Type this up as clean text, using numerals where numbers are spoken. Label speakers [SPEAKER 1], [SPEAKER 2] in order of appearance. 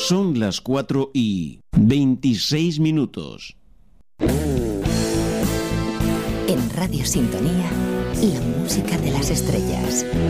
[SPEAKER 1] Son las 4:26.
[SPEAKER 2] En Radio Sintonía, la música de las estrellas.